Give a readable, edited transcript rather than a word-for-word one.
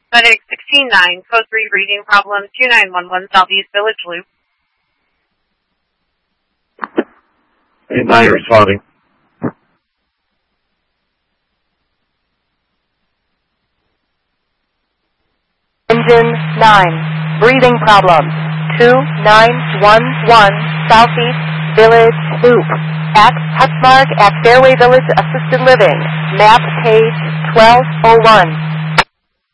FedEx 169, code 3 reading problem 2911 Southeast Village Loop. 9 responding. Engine 9, breathing problem 2911 Southeast Village Loop. At Hutchmark at Fairway Village Assisted Living. Map page 1201.